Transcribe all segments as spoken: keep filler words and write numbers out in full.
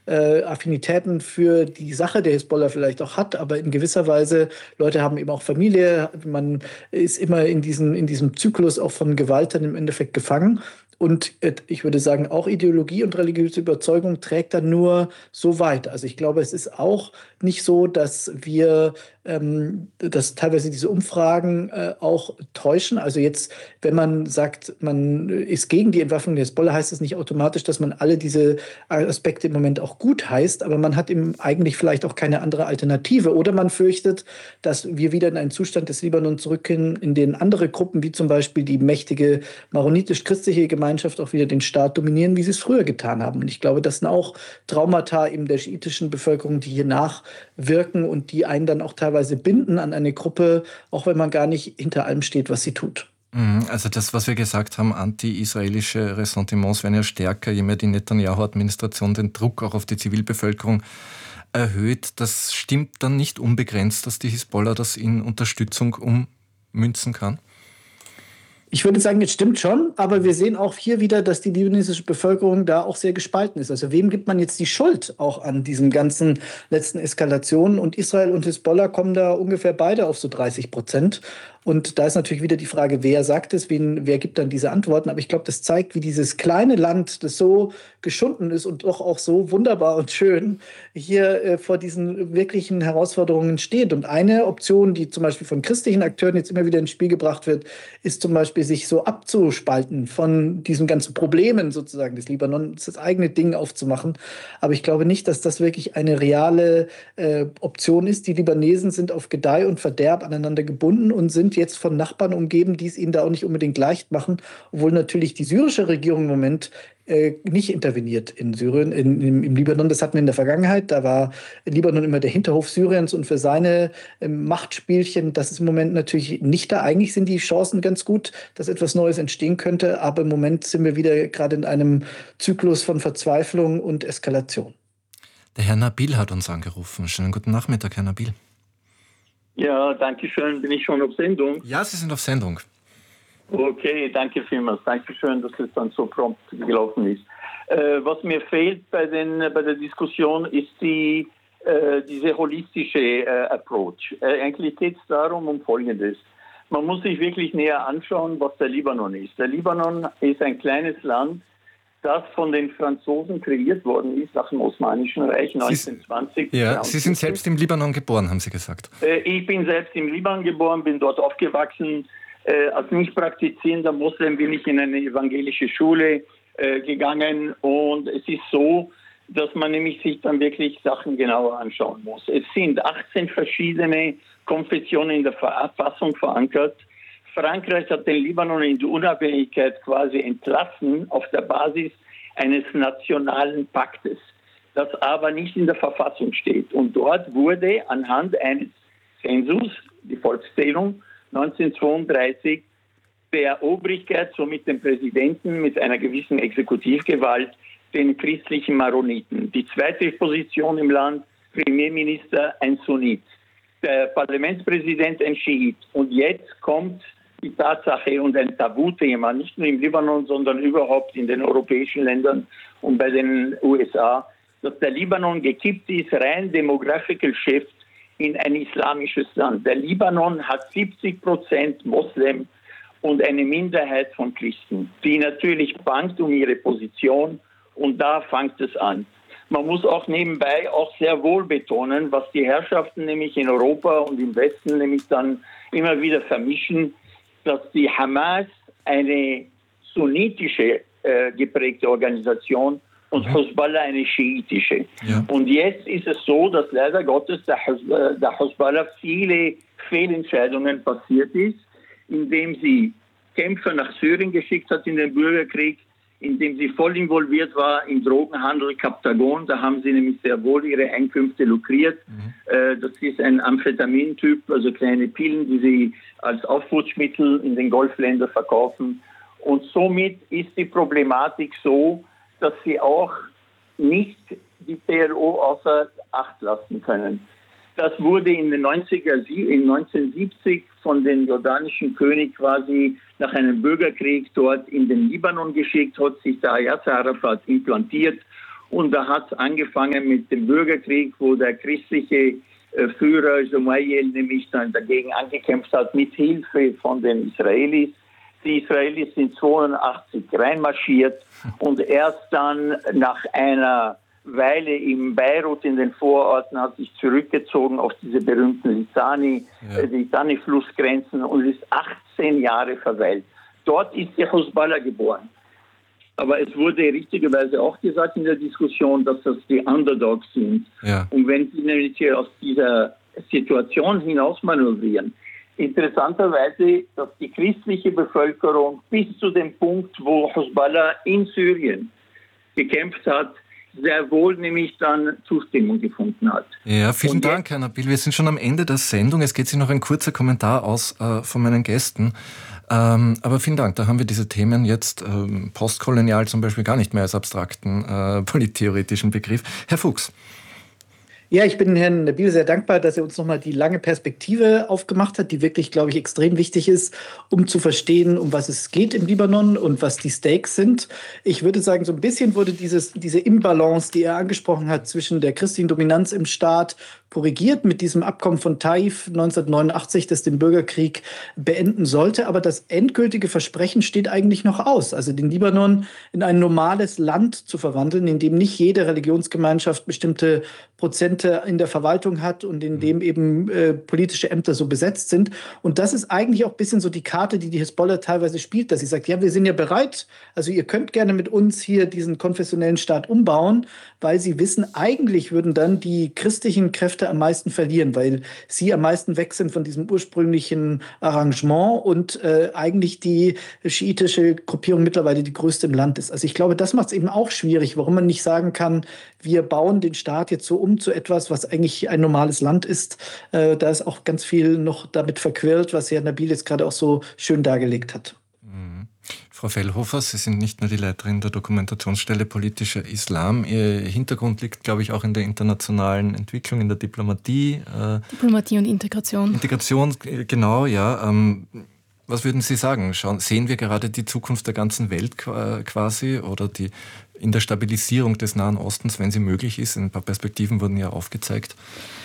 äh, Affinitäten für die Sache der Hisbollah vielleicht auch hat, aber in gewisser Weise, Leute haben eben auch Familie, man ist immer in diesem, in diesem Zyklus auch von Gewalt dann im Endeffekt gefangen. Und äh, ich würde sagen, auch Ideologie und religiöse Überzeugung trägt dann nur so weit. Also ich glaube, es ist auch nicht so, dass wir, ähm, dass teilweise diese Umfragen äh, auch täuschen. Also jetzt, wenn man sagt, man ist gegen die Entwaffnung der Hisbollah, heißt es nicht automatisch, dass man alle diese Aspekte im Moment auch gut heißt, aber man hat eben eigentlich vielleicht auch keine andere Alternative. Oder man fürchtet, dass wir wieder in einen Zustand des Libanon zurückkehren, in den andere Gruppen, wie zum Beispiel die mächtige maronitisch-christliche Gemeinschaft, auch wieder den Staat dominieren, wie sie es früher getan haben. Und ich glaube, das sind auch Traumata eben der schiitischen Bevölkerung, die hier nachwirken und die einen dann auch teilweise binden an eine Gruppe, auch wenn man gar nicht hinter allem steht, was sie tut. Also das, was wir gesagt haben, anti-israelische Ressentiments werden ja stärker, je mehr die Netanyahu-Administration den Druck auch auf die Zivilbevölkerung erhöht. Das stimmt dann nicht unbegrenzt, dass die Hisbollah das in Unterstützung ummünzen kann? Ich würde sagen, es stimmt schon, aber wir sehen auch hier wieder, dass die libanesische Bevölkerung da auch sehr gespalten ist. Also wem gibt man jetzt die Schuld auch an diesen ganzen letzten Eskalationen? Und Israel und Hisbollah kommen da ungefähr beide auf so dreißig Prozent. Und da ist natürlich wieder die Frage, wer sagt es, wen, wer gibt dann diese Antworten. Aber ich glaube, das zeigt, wie dieses kleine Land, das so geschunden ist und doch auch so wunderbar und schön, hier äh, vor diesen wirklichen Herausforderungen steht. Und eine Option, die zum Beispiel von christlichen Akteuren jetzt immer wieder ins Spiel gebracht wird, ist zum Beispiel, sich so abzuspalten von diesen ganzen Problemen sozusagen des Libanon, das eigene Ding aufzumachen. Aber ich glaube nicht, dass das wirklich eine reale äh, Option ist. Die Libanesen sind auf Gedeih und Verderb aneinander gebunden und sind jetzt von Nachbarn umgeben, die es ihnen da auch nicht unbedingt leicht machen, obwohl natürlich die syrische Regierung im Moment äh, nicht interveniert in Syrien, in, im, im Libanon. Das hatten wir in der Vergangenheit. Da war Libanon immer der Hinterhof Syriens und für seine äh, Machtspielchen, das ist im Moment natürlich nicht da. Eigentlich sind die Chancen ganz gut, dass etwas Neues entstehen könnte, aber im Moment sind wir wieder gerade in einem Zyklus von Verzweiflung und Eskalation. Der Herr Nabil hat uns angerufen. Schönen guten Nachmittag, Herr Nabil. Ja, danke schön. Bin ich schon auf Sendung? Ja, Sie sind auf Sendung. Okay, danke vielmals. Danke schön, dass es dann so prompt gelaufen ist. Äh, was mir fehlt bei, den, bei der Diskussion ist die, äh, diese holistische äh, Approach. Äh, eigentlich geht es darum, um Folgendes. Man muss sich wirklich näher anschauen, was der Libanon ist. Der Libanon ist ein kleines Land, das von den Franzosen kreiert worden ist nach dem Osmanischen Reich neunzehnhundertzwanzig. Sie, ja, Sie sind selbst im Libanon geboren, haben Sie gesagt. Äh, ich bin selbst im Libanon geboren, bin dort aufgewachsen. Äh, als nicht praktizierender Moslem bin ich in eine evangelische Schule äh, gegangen. Und es ist so, dass man nämlich sich dann wirklich Sachen genauer anschauen muss. Es sind achtzehn verschiedene Konfessionen in der Verfassung verankert. Frankreich hat den Libanon in die Unabhängigkeit quasi entlassen auf der Basis eines nationalen Paktes, das aber nicht in der Verfassung steht. Und dort wurde anhand eines Zensus, die Volkszählung neunzehnhundertzweiunddreißig, der Obrigkeit, somit dem Präsidenten mit einer gewissen Exekutivgewalt, den christlichen Maroniten. Die zweite Position im Land, Premierminister, ein Sunnit. Der Parlamentspräsident, ein Schiit. Und jetzt kommt die Tatsache und ein Tabuthema, nicht nur im Libanon, sondern überhaupt in den europäischen Ländern und bei den U S A, dass der Libanon gekippt ist, rein demographical shift in ein islamisches Land. Der Libanon hat siebzig Prozent Moslem und eine Minderheit von Christen, die natürlich bangt um ihre Position, und da fängt es an. Man muss auch nebenbei auch sehr wohl betonen, was die Herrschaften nämlich in Europa und im Westen nämlich dann immer wieder vermischen, dass die Hamas eine sunnitische äh, geprägte Organisation und Hisbollah eine schiitische. Ja. Und jetzt ist es so, dass leider Gottes der, His- der Hisbollah viele Fehlentscheidungen passiert ist, indem sie Kämpfer nach Syrien geschickt hat in den Bürgerkrieg, indem sie voll involviert war im Drogenhandel Kaptagon. Da haben sie nämlich sehr wohl ihre Einkünfte lukriert. Mhm. Äh, das ist ein Amphetamintyp, also kleine Pillen, die sie als Aufputschmittel in den Golfländern verkaufen. Und somit ist die Problematik so, dass sie auch nicht die P L O außer Acht lassen können. Das wurde in den neunziger, in neunzehnhundertsiebzig von dem jordanischen König quasi nach einem Bürgerkrieg dort in den Libanon geschickt, hat sich der Yasser Arafat implantiert Und da hat es angefangen mit dem Bürgerkrieg, wo der christliche äh, Führer Gemayel nämlich dann dagegen angekämpft hat, mit Hilfe von den Israelis. Die Israelis sind zweiundachtzig reinmarschiert und erst dann nach einer Weile in Beirut in den Vororten hat sich zurückgezogen auf diese berühmten Litani, ja. äh, Litani-Flussgrenzen und ist achtzehn Jahre verweilt. Dort ist die Hezbollah geboren. Aber es wurde richtigerweise auch gesagt in der Diskussion, dass das die Underdogs sind. Ja. Und wenn sie nämlich hier aus dieser Situation hinaus manövrieren, interessanterweise, dass die christliche Bevölkerung bis zu dem Punkt, wo Hezbollah in Syrien gekämpft hat, sehr wohl nämlich dann Zustimmung gefunden hat. Ja, vielen Und Dank, Herr Nabil. Wir sind schon am Ende der Sendung. Es geht sich noch ein kurzer Kommentar aus äh, von meinen Gästen. Ähm, aber vielen Dank, da haben wir diese Themen jetzt ähm, postkolonial zum Beispiel gar nicht mehr als abstrakten äh, polittheoretischen Begriff. Herr Fuchs. Ja, ich bin Herrn Nabil sehr dankbar, dass er uns nochmal die lange Perspektive aufgemacht hat, die wirklich, glaube ich, extrem wichtig ist, um zu verstehen, um was es geht im Libanon und was die Stakes sind. Ich würde sagen, so ein bisschen wurde dieses, diese Imbalance, die er angesprochen hat, zwischen der christlichen Dominanz im Staat korrigiert mit diesem Abkommen von Taif neunzehnhundertneunundachtzig, das den Bürgerkrieg beenden sollte. Aber das endgültige Versprechen steht eigentlich noch aus. Also den Libanon in ein normales Land zu verwandeln, in dem nicht jede Religionsgemeinschaft bestimmte Prozente in der Verwaltung hat und in dem eben äh, politische Ämter so besetzt sind. Und das ist eigentlich auch ein bisschen so die Karte, die die Hezbollah teilweise spielt, dass sie sagt, ja, wir sind ja bereit, also ihr könnt gerne mit uns hier diesen konfessionellen Staat umbauen, weil sie wissen, eigentlich würden dann die christlichen Kräfte am meisten verlieren, weil sie am meisten weg sind von diesem ursprünglichen Arrangement und äh, eigentlich die schiitische Gruppierung mittlerweile die größte im Land ist. Also ich glaube, das macht es eben auch schwierig, warum man nicht sagen kann, wir bauen den Staat jetzt so um zu etwas, was eigentlich ein normales Land ist. Äh, da ist auch ganz viel noch damit verquirlt, was Herr Nabil jetzt gerade auch so schön dargelegt hat. Mhm. Frau Fellhofer, Sie sind nicht nur die Leiterin der Dokumentationsstelle Politischer Islam. Ihr Hintergrund liegt, glaube ich, auch in der internationalen Entwicklung, in der Diplomatie. Äh, Diplomatie und Integration. Integration, genau, ja. Ähm, was würden Sie sagen? Schauen, sehen wir gerade die Zukunft der ganzen Welt quasi oder die in der Stabilisierung des Nahen Ostens, wenn sie möglich ist? Ein paar Perspektiven wurden ja aufgezeigt.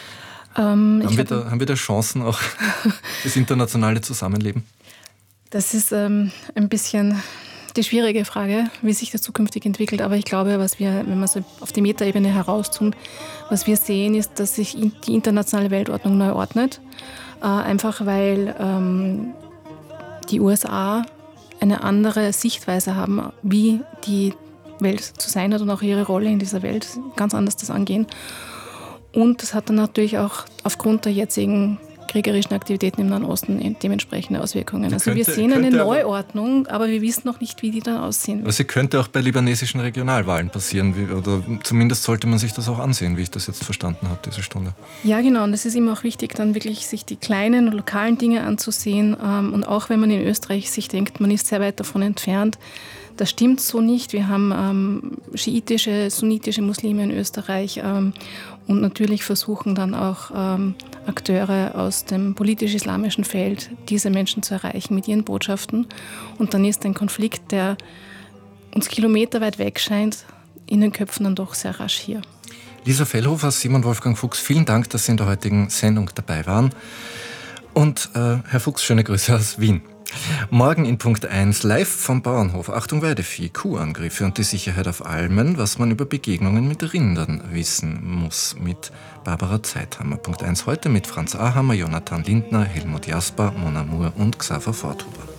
Ähm, haben, wir da, haben wir da Chancen auch fürs internationale Zusammenleben? Das ist ähm, ein bisschen die schwierige Frage, wie sich das zukünftig entwickelt. Aber ich glaube, was wir, wenn wir so auf die Metaebene herauszoomen, was wir sehen, ist, dass sich die internationale Weltordnung neu ordnet. Äh, einfach weil ähm, die U S A eine andere Sichtweise haben, wie die Welt zu sein hat und auch ihre Rolle in dieser Welt ganz anders das angehen. Und das hat dann natürlich auch aufgrund der jetzigen kriegerischen Aktivitäten im Nahen Osten dementsprechende Auswirkungen. Also könnte, wir sehen eine Neuordnung, aber, aber wir wissen noch nicht, wie die dann aussehen. Aber sie könnte auch bei libanesischen Regionalwahlen passieren, wie, oder zumindest sollte man sich das auch ansehen, wie ich das jetzt verstanden habe, diese Stunde. Ja, genau, und es ist immer auch wichtig, dann wirklich sich die kleinen und lokalen Dinge anzusehen. Und auch wenn man in Österreich sich denkt, man ist sehr weit davon entfernt, das stimmt so nicht. Wir haben ähm, schiitische, sunnitische Muslime in Österreich ähm, und natürlich versuchen dann auch ähm, Akteure aus dem politisch-islamischen Feld, diese Menschen zu erreichen mit ihren Botschaften. Und dann ist ein Konflikt, der uns kilometerweit weg scheint, in den Köpfen dann doch sehr rasch hier. Lisa Fellhofer, Simon Wolfgang Fuchs, vielen Dank, dass Sie in der heutigen Sendung dabei waren. Und äh, Herr Fuchs, schöne Grüße aus Wien. Morgen in Punkt eins live vom Bauernhof. Achtung, Weidevieh, Kuhangriffe und die Sicherheit auf Almen, was man über Begegnungen mit Rindern wissen muss, mit Barbara Zeithammer. Punkt eins heute mit Franz Ahammer, Jonathan Lindner, Helmut Jasper, Mona Moore und Xaver Forthuber.